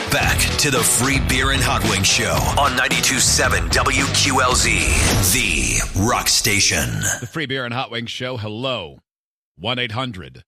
Back to the Free Beer and Hot Wings Show on 92.7 WQLZ, the rock station. The Free Beer and Hot Wings Show. Hello. 1-800-947-3979.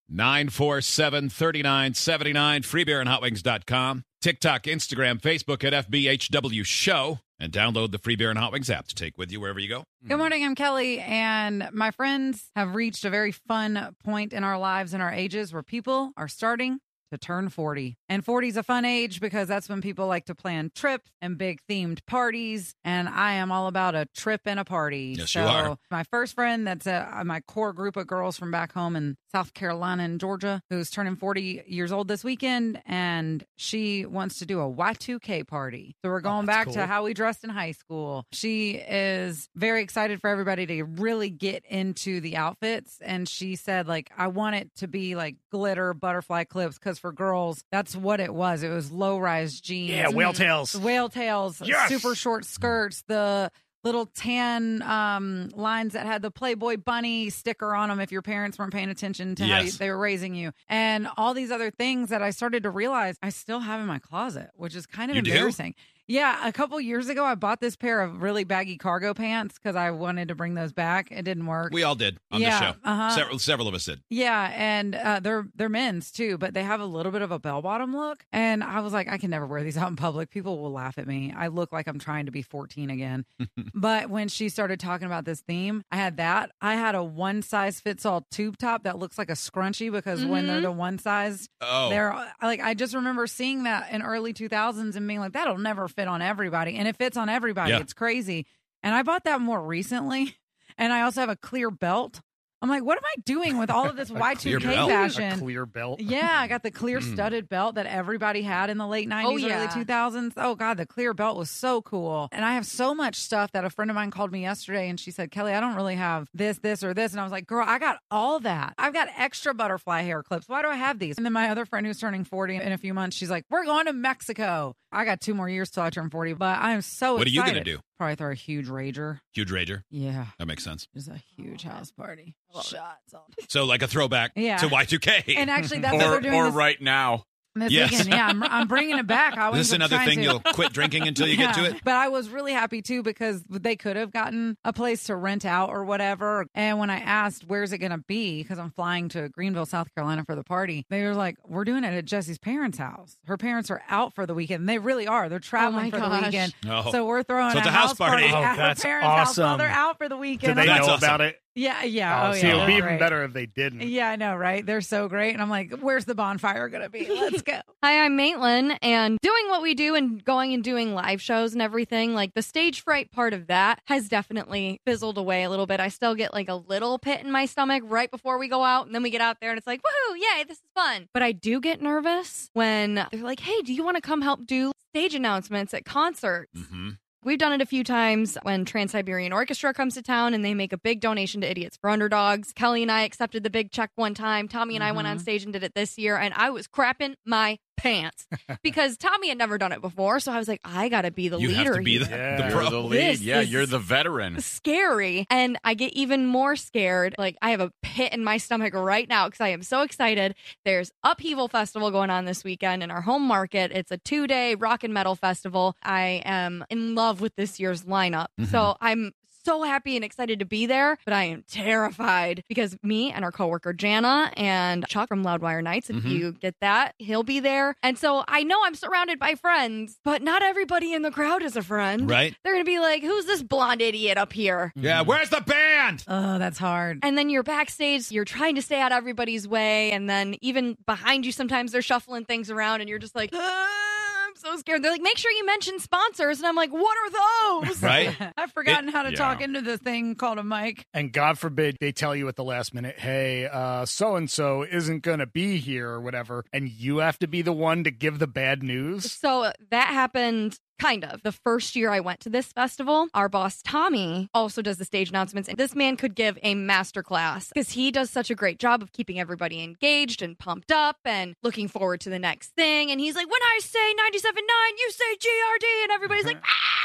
freebeerandhotwings.com. TikTok, Instagram, Facebook at FBHW Show. And download the Free Beer and Hot Wings app to take with you wherever you go. Good morning, I'm Kelly, and my friends have reached a very fun point in our lives and our ages where people are starting to turn 40. And 40 is a fun age because that's when people like to plan trips and big themed parties. And I am all about a trip and a party. Yes, so you are. My first friend, that's my core group of girls from back home in South Carolina and Georgia, who's turning 40 years old this weekend. And she wants to do a Y2K party. So we're going back to how we dressed in high school. She is very excited for everybody to really get into the outfits. And she said, like, I want it to be like glitter butterfly clips because for girls, that's what it was. It was low-rise jeans. Yeah, whale tails. Whale tails, Yes! super short skirts, the little tan lines that had the Playboy bunny sticker on them if your parents weren't paying attention to how they were raising you. And all these other things that I started to realize I still have in my closet, which is kind of embarrassing. Yeah, a couple years ago, I bought this pair of really baggy cargo pants because I wanted to bring those back. It didn't work. We all did on the show. Several of us did. Yeah, and they're men's too, but they have a little bit of a bell-bottom look. And I was like, I can never wear these out in public. People will laugh at me. I look like I'm trying to be 14 again. But when she started talking about this theme, I had that. I had a one-size-fits-all tube top that looks like a scrunchie because when they're the one size, they're like, I just remember seeing that in early 2000s and being like, that'll never fit on everybody. And it fits on everybody. Yeah. It's crazy. And I bought that more recently. And I also have a clear belt. I'm like, what am I doing with all of this Y2K fashion? A clear belt. Yeah, I got the clear studded belt that everybody had in the late 90s, early 2000s. Oh, God, the clear belt was so cool. And I have so much stuff that a friend of mine called me yesterday and she said, Kelly, I don't really have this, or this. And I was like, girl, I got all that. I've got extra butterfly hair clips. Why do I have these? And then my other friend who's turning 40 in a few months, she's like, we're going to Mexico. I got 2 more years till I turn 40, but I am so excited. What are you going to do? Probably throw a huge rager. Huge rager? Yeah. That makes sense. Just a huge house party. Shots. So like a throwback to Y2K. And actually, that's what they're doing. Or right now. This weekend, I'm bringing it back. Is this another thing you'll quit drinking until you get to it? But I was really happy, too, because they could have gotten a place to rent out or whatever. And when I asked, where's it going to be? Because I'm flying to Greenville, South Carolina for the party. They were like, we're doing it at Jessie's parents' house. Her parents are out for the weekend. They really are. They're traveling for the weekend. Oh. So we're throwing a house party at that's her parents' awesome. house while they're out for the weekend. Do they know about it? Yeah. See, it would be even better if they didn't. Yeah, I know, right? They're so great. And I'm like, where's the bonfire going to be? Let's go. Hi, I'm Maitland, and doing what we do and going and doing live shows and everything, like the stage fright part of that has definitely fizzled away a little bit. I still get like a little pit in my stomach right before we go out, and then we get out there and it's like, woohoo, yay, this is fun. But I do get nervous when they're like, hey, do you want to come help do stage announcements at concerts? Mm-hmm. We've done it a few times when Trans-Siberian Orchestra comes to town and they make a big donation to Idiots for Underdogs. Kelly and I accepted the big check one time. Tommy and I went on stage and did it this year, and I was crapping my pants because Tommy had never done it before. So I was like, I got to be the leader. You have to be here. the pro. You're the lead. You're the veteran. Scary. And I get even more scared. Like, I have a pit in my stomach right now because I am so excited. There's Upheaval Festival going on this weekend in our home market. It's a 2-day rock and metal festival. I am in love with this year's lineup. So I'm so happy and excited to be there, but I am terrified because me and our coworker Jana and Chuck from Loudwire Nights, if you get that, he'll be there. And so I know I'm surrounded by friends, but not everybody in the crowd is a friend. Right. They're going to be like, who's this blonde idiot up here? Yeah, where's the band? Oh, that's hard. And then you're backstage, you're trying to stay out of everybody's way. And then even behind you, sometimes they're shuffling things around and you're just like, I'm so scared. They're like, make sure you mention sponsors. And I'm like, what are those? Right. I've forgotten how to talk into this thing called a mic. And God forbid they tell you at the last minute, hey, so-and-so isn't going to be here or whatever. And you have to be the one to give the bad news. So that happened kind of. The first year I went to this festival, our boss Tommy also does the stage announcements. And this man could give a masterclass because he does such a great job of keeping everybody engaged and pumped up and looking forward to the next thing. And he's like, when I say 97.9, you say GRD. And everybody's like, ah!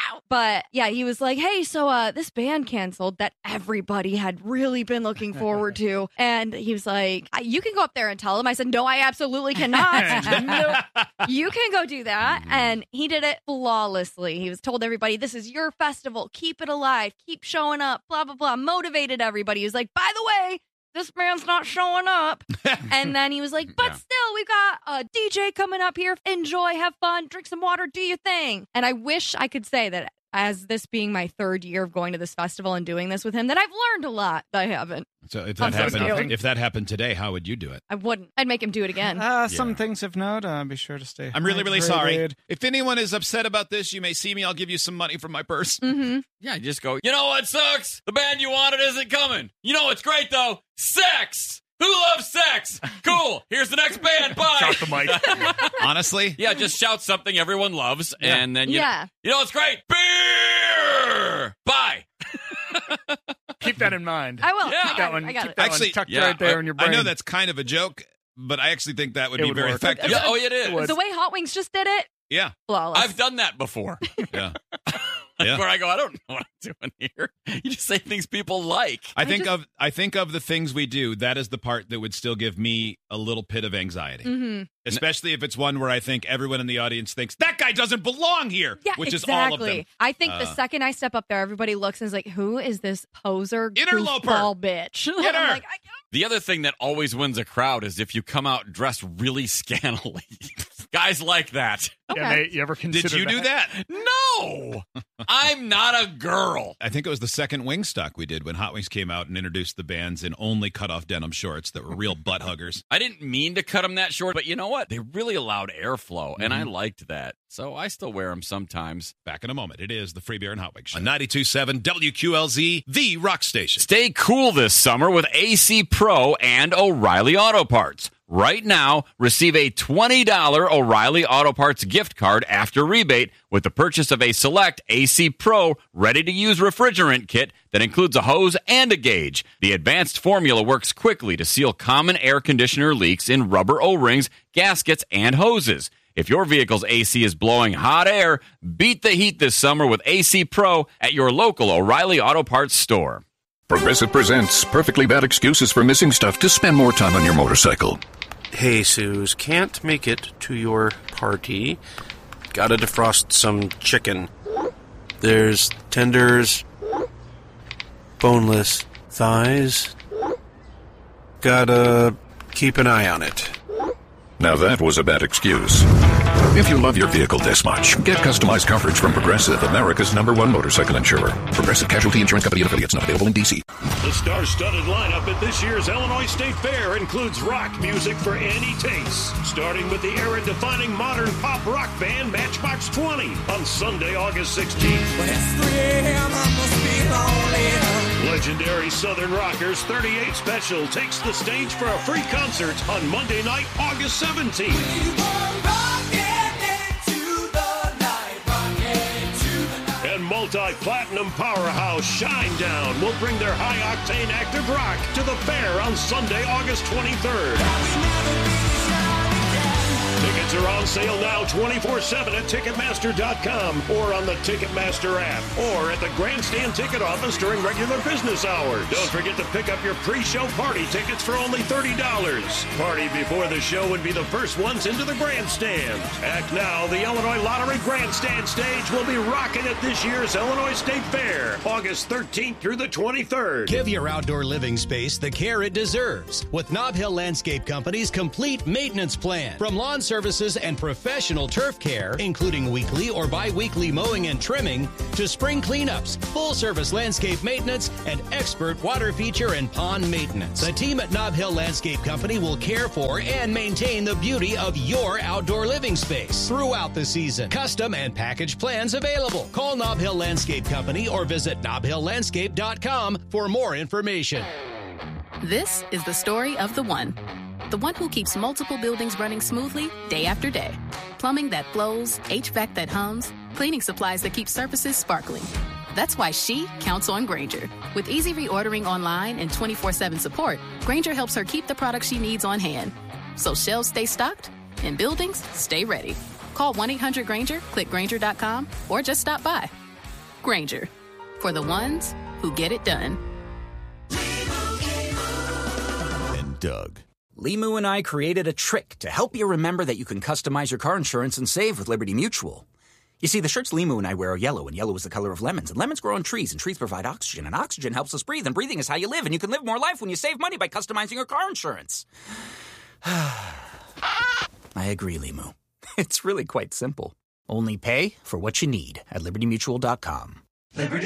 But yeah, he was like, hey, so this band canceled that everybody had really been looking forward to. And he was like, you can go up there and tell them. I said, no, I absolutely cannot. No, you can go do that. And he did it flawlessly. He was told everybody, this is your festival. Keep it alive. Keep showing up. Blah, blah, blah. Motivated everybody. He was like, by the way, this man's not showing up. And then he was like, but still, we've got a DJ coming up here. Enjoy, have fun, drink some water, do your thing. And I wish I could say that as this being my third year of going to this festival and doing this with him, that I've learned a lot. I haven't. So if that happened today, how would you do it? I wouldn't. I'd make him do it again. Some things have not. Be sure to stay. I'm really, really sorry. If anyone is upset about this, you may see me. I'll give you some money from my purse. Mm-hmm. Yeah, just go, you know what sucks? The band you wanted isn't coming. You know what's great, though? Sex! Who loves sex? Cool. Here's the next band. Bye. Shout the mic. Honestly? Yeah, just shout something everyone loves, and then you know what's great? Beer! Bye. Keep that in mind. I will. Yeah. I got it. Keep that one tucked right there in your brain. I know that's kind of a joke, but I actually think that would be very effective. Yeah, it is. The way Hot Wings just did it. Yeah. Flawless. I've done that before. Yeah. Where I go, I don't know what I'm doing here. You just say things people like. I think of the things we do. That is the part that would still give me a little pit of anxiety, especially if it's one where I think everyone in the audience thinks that guy doesn't belong here, which is all of them. I think the second I step up there, everybody looks and is like, "Who is this poser interloper goofball bitch?" Get her. I'm like, the other thing that always wins a crowd is if you come out dressed really scantily. Guys like that. Okay. Yeah, Nate, you ever consider Did you do that? No, I'm not a girl. I think it was the second Wingstock we did when Hot Wings came out and introduced the bands in only cut-off denim shorts that were real butt huggers. I didn't mean to cut them that short, but you know what? They really allowed airflow, and I liked that. So I still wear them sometimes. Back in a moment. It is the Free Beer and Hot Wings Show. On 92.7 WQLZ, the rock station. Stay cool this summer with AC Pro and O'Reilly Auto Parts. Right now, receive a $20 O'Reilly Auto Parts gift card after rebate with the purchase of a select AC Pro ready-to-use refrigerant kit that includes a hose and a gauge. The advanced formula works quickly to seal common air conditioner leaks in rubber O-rings, gaskets, and hoses. If your vehicle's AC is blowing hot air, beat the heat this summer with AC Pro at your local O'Reilly Auto Parts store. Progressive presents Perfectly Bad Excuses for Missing Stuff to Spend More Time on Your Motorcycle. Hey, Suze, can't make it to your party. Gotta defrost some chicken. There's tenders, boneless thighs. Gotta keep an eye on it. Now that was a bad excuse. If you love your vehicle this much, get customized coverage from Progressive, America's #1 motorcycle insurer. Progressive Casualty Insurance Company and affiliates, not available in D.C. The star-studded lineup at this year's Illinois State Fair includes rock music for any taste, starting with the era-defining modern pop rock band Matchbox 20 on Sunday, August 16th. When it's 3 a.m., I must be lonely. Legendary Southern Rockers 38 Special takes the stage for a free concert on Monday night, August 17th. And multi-platinum powerhouse Shinedown will bring their high-octane active rock to the fair on Sunday, August 23rd. Tickets are on sale now 24/7 at Ticketmaster.com or on the Ticketmaster app or at the Grandstand ticket office during regular business hours. Don't forget to pick up your pre-show party tickets for only $30. Party before the show would be the first ones into the Grandstand. Act now, the Illinois Lottery Grandstand stage will be rocking at this year's Illinois State Fair, August 13th through the 23rd. Give your outdoor living space the care it deserves with Nob Hill Landscape Company's complete maintenance plan. From lawn services and professional turf care, including weekly or bi-weekly mowing and trimming, to spring cleanups, full-service landscape maintenance, and expert water feature and pond maintenance. The team at Nob Hill Landscape Company will care for and maintain the beauty of your outdoor living space throughout the season. Custom and package plans available. Call Nob Hill Landscape Company or visit nobhilllandscape.com for more information. This is the story of the one who keeps multiple buildings running smoothly day after day. Plumbing that flows, HVAC that hums, cleaning supplies that keep surfaces sparkling. That's why she counts on Grainger. With easy reordering online and 24/7 support, Grainger helps her keep the products she needs on hand. So shelves stay stocked and buildings stay ready. Call 1-800-GRAINGER, click Grainger.com, or just stop by. Grainger, for the ones who get it done. And Doug. Limu and I created a trick to help you remember that you can customize your car insurance and save with Liberty Mutual. You see, the shirts Limu and I wear are yellow, and yellow is the color of lemons. And lemons grow on trees, and trees provide oxygen. And oxygen helps us breathe, and breathing is how you live. And you can live more life when you save money by customizing your car insurance. I agree, Limu. It's really quite simple. Only pay for what you need at LibertyMutual.com. Liberty